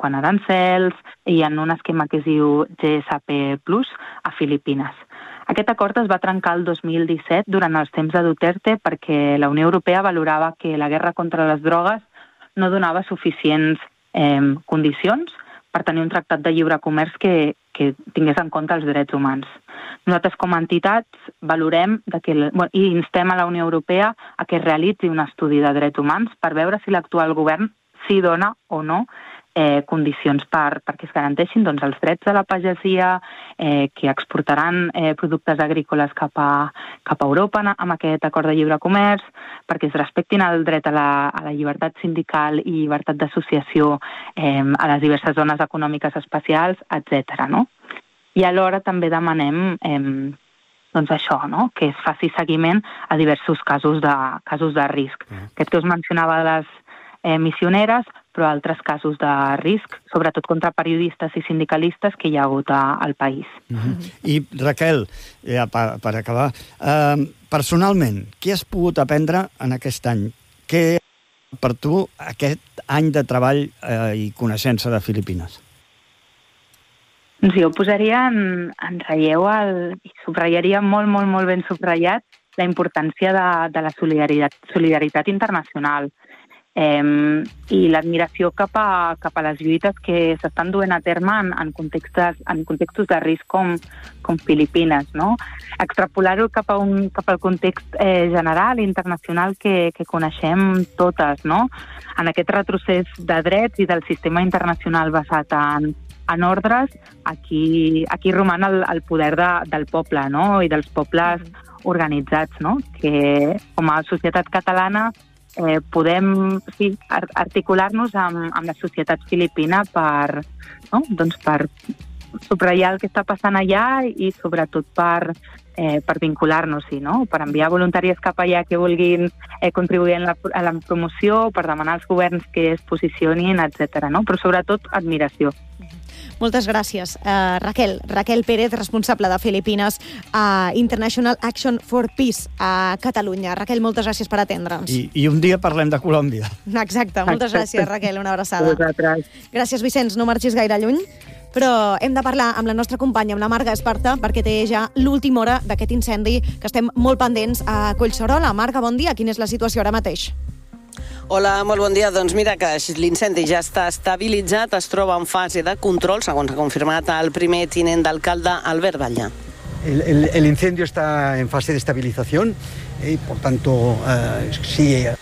quant a arancels i en un esquema que es diu GSP Plus a Filipines. Aquest acord es va trencar el 2017 durant els temps de Duterte perquè la Unió Europea valorava que la guerra contra les drogues no donava suficients condicions per tenir un tractat de lliure comerç que tingués en compte els drets humans. Nosaltres com a entitats valorem i instem a la Unió Europea a que realitzi un estudi de drets humans per veure si l'actual govern s'hi dona o no condicions perquè es garanteixin els drets de la pagesia, que exportaran productes agrícoles cap a Europa amb aquest acord de lliure comerç, perquè es respectin el dret a la llibertat sindical i llibertat d'associació a les diverses zones econòmiques especials, etc. I alhora també demanem això, que es faci seguiment a diversos casos de risc. Aquest que us mencionava de les missioneres, però altres casos de risc, sobretot contra periodistes i sindicalistes que hi ha hagut al país. I Raquel, per acabar, personalment, què has pogut aprendre en aquest any? Què per tu aquest any de treball i coneixença de Filipines? Jo posaria en relleu i subratllaria molt ben subratllat la importància de la solidaritat internacional i l'admiració cap a les lluites que s'estan duent a terme en contextos de risc com Filipines. Extrapolar-ho cap al context general i internacional que coneixem totes. En aquest retrocés de drets i del sistema internacional basat en ordres, aquí roman el poder del poble i dels pobles organitzats, que com a societat catalana podem articular-nos amb la societat filipina per subratllar el que està passant allà i sobretot per vincular-nos-hi, per enviar voluntàries cap allà que vulguin contribuir a la promoció, per demanar als governs que es posicionin, etc. Però sobretot admiració. Moltes gràcies. Raquel Pérez, responsable de Filipines a International Action for Peace a Catalunya. Raquel, moltes gràcies per atendre'ns. I un dia parlem de Colòmbia. Exacte. Moltes gràcies, Raquel. Una abraçada. Gràcies, Vicenç. No marxis gaire lluny, però hem de parlar amb la nostra companya, amb la Marga Esparta, perquè té ja l'última hora d'aquest incendi que estem molt pendents a Collserola. Marga, bon dia. Quina és la situació ara mateix? Hola, molt bon dia. Doncs mira que l'incendi ja està estabilitzat, es troba en fase de control, segons ha confirmat el primer tinent d'alcalde, Albert Batlle. El incendio está en fase de estabilización y, por tanto, sigue.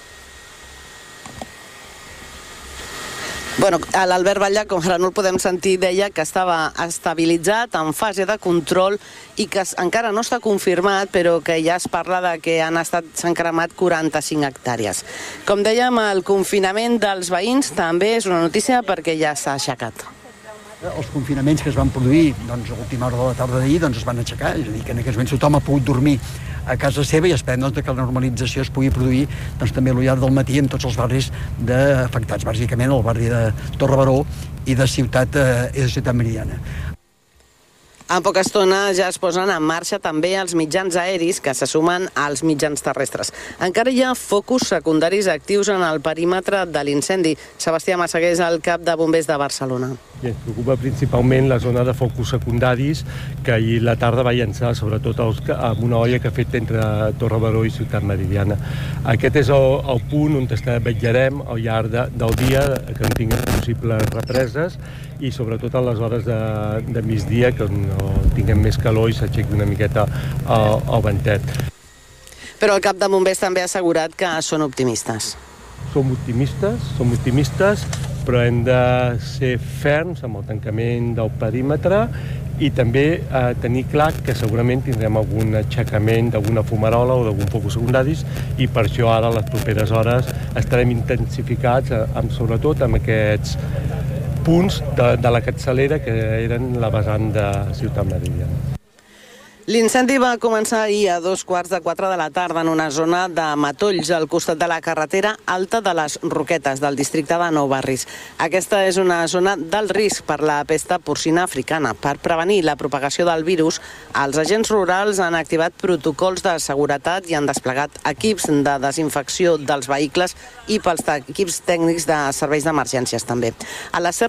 Bueno, l'Albert Batlle, com ara no el podem sentir, deia que estava estabilitzat, en fase de control i que encara no està confirmat, però que ja es parla de que s'han cremat 45 hectàrees. Com dèiem, el confinament dels veïns també és una notícia perquè ja s'ha aixecat. Els confinaments que es van produir a l'última hora de la tarda d'ahir es van aixecar, és a dir, que en aquests moments tothom ha pogut dormir a casa seva i esperem que la normalització es pugui produir també al llarg del matí en tots els barris afectats, bàsicament el barri de Torre Baró i de Ciutat Meridiana. En poca estona ja es posen en marxa també els mitjans aeris que se sumen als mitjans terrestres. Encara hi ha focus secundaris actius en el perímetre de l'incendi. Sebastià Massaguer és el cap de bombers de Barcelona. I ens preocupa principalment la zona de focus secundaris que ahir la tarda va llançar, sobretot amb una olla que ha fet entre Torre Baró i Ciutat Meridiana. Aquest és el punt on vetllarem al llarg del dia que no tinguem possibles represes i sobretot a les hores de migdia que no tinguem més calor i s'aixequi una miqueta el ventet. Però el cap de bombers també ha assegurat que són optimistes. Som optimistes, però hem de ser ferms amb el tancament del perímetre i també tenir clar que segurament tindrem algun aixecament d'alguna fumarola o d'algun focus secundaris i per això ara a les properes hores estarem intensificats sobretot amb aquests punts de la capçalera que eren la vessant de Ciutat Meridiana. L'incendi va començar ahir a 3:45 de la tarda en una zona de matolls al costat de la carretera alta de les Roquetes, del districte de Nou Barris. Aquesta és una zona d'alt risc per la pesta porcina africana. Per prevenir la propagació del virus, els agents rurals han activat protocols de seguretat i han desplegat equips de desinfecció dels vehicles i pels equips tècnics de serveis d'emergències també. A la